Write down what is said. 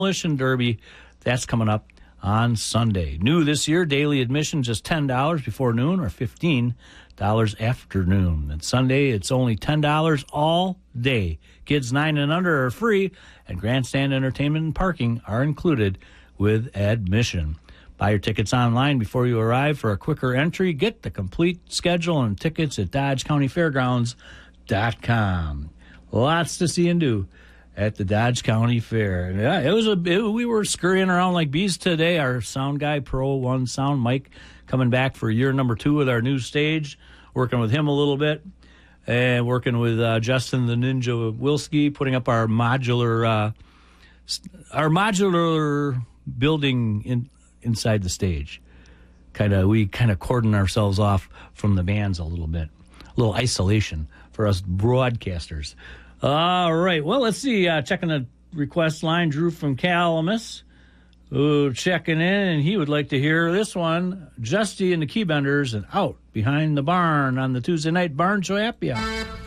Demolition Derby. That's coming up on Sunday. New this year, daily admission just $10 before noon or $15 after noon. And Sunday, it's only $10 all day. Kids 9 and under are free, and grandstand entertainment and parking are included with admission. Buy your tickets online before you arrive for a quicker entry. Get the complete schedule and tickets at DodgeCountyFairgrounds.com. Lots to see and do at the Dodge County Fair. And yeah, we were scurrying around like bees today. Our sound guy, Pro One Sound, Mike, coming back for year number 2 with our new stage, working with him a little bit, and working with Justin the Ninja Wilski, putting up our modular building inside the stage. We cordon ourselves off from the bands a little bit. A little isolation for us broadcasters. All right. Well, let's see. Checking the request line, Drew from Calamus. Checking in, and he would like to hear this one, Justy and the Keybenders and Out Behind the Barn on the Tuesday Night Barn Show Happy Hour.